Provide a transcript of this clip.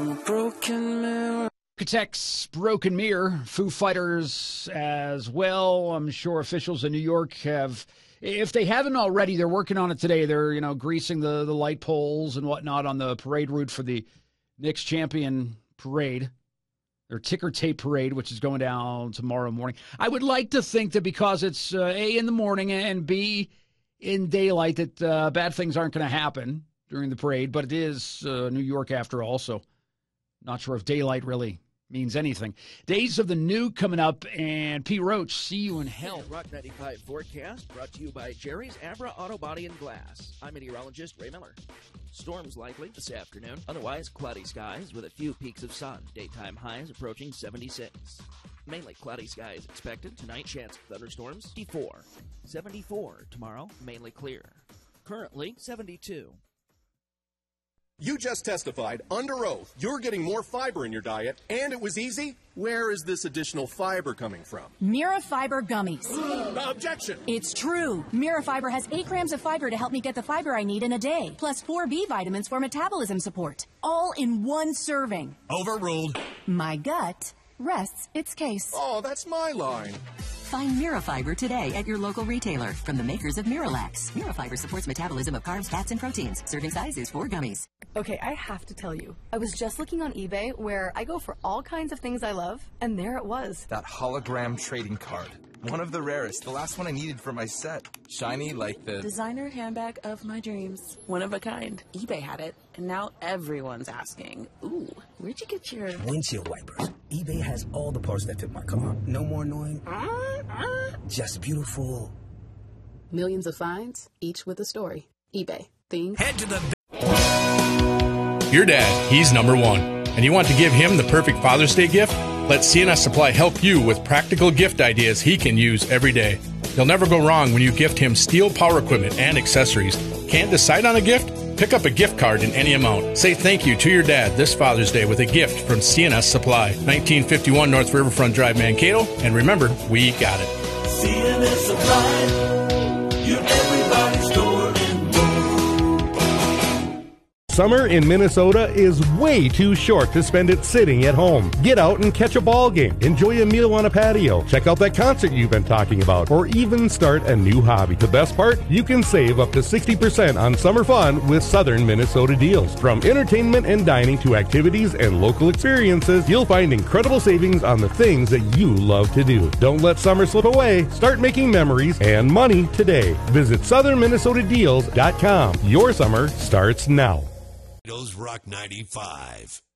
I'm a broken mirror. Architects, Broken Mirror, Foo Fighters as well. I'm sure officials in New York have, if they haven't already, they're working on it today. They're, greasing the light poles and whatnot on the parade route for the Knicks champion parade, their ticker tape parade, which is going down tomorrow morning. I would like to think that because it's A, in the morning, and B, in daylight, that bad things aren't going to happen during the parade, but it is New York after all, so not sure if daylight really means anything. Days of the New coming up, and Pete Roach, see you in hell. Rock 95 forecast brought to you by Jerry's Abra Auto Body and Glass. I'm meteorologist Ray Miller. Storms likely this afternoon. Otherwise, cloudy skies with a few peaks of sun. Daytime highs approaching 76. Mainly cloudy skies expected tonight. Chance of thunderstorms 54. 74 tomorrow. Mainly clear. Currently 72. You just testified under oath you're getting more fiber in your diet, and it was easy. Where is this additional fiber coming from? Mirafiber gummies. Objection! It's true. Mirafiber has 8 grams of fiber to help me get the fiber I need in a day, plus 4 B vitamins for metabolism support. All in one serving. Overruled. My gut rests its case. Oh, that's my line. Find Mirafiber today at your local retailer from the makers of Miralax. Mirafiber supports metabolism of carbs, fats, and proteins. Serving size is 4 gummies. Okay, I have to tell you, I was just looking on eBay where I go for all kinds of things I love, and there it was. That hologram trading card. One of the rarest. The last one I needed for my set. Shiny like the designer handbag of my dreams. One of a kind. eBay had it, and now everyone's asking, ooh, where'd you get your windshield wipers? eBay has all the parts that fit my car. No more annoying. Just beautiful. Millions of finds, each with a story. eBay. Things. Head to the... Your dad, he's number one. And you want to give him the perfect Father's Day gift? Let CNS Supply help you with practical gift ideas he can use every day. You'll never go wrong when you gift him steel power equipment and accessories. Can't decide on a gift? Pick up a gift card in any amount. Say thank you to your dad this Father's Day with a gift from CNS Supply. 1951 North Riverfront Drive, Mankato. And remember, we got it. CNS Supply, your everybody's store. Summer in Minnesota is way too short to spend it sitting at home. Get out and catch a ball game, enjoy a meal on a patio, check out that concert you've been talking about, or even start a new hobby. The best part? You can save up to 60% on summer fun with Southern Minnesota deals. From entertainment and dining to activities and local experiences, you'll find incredible savings on the things that you love to do. Don't let summer slip away. Start making memories and money today. Visit southernminnesotadeals.com. Your summer starts now. Rock 95.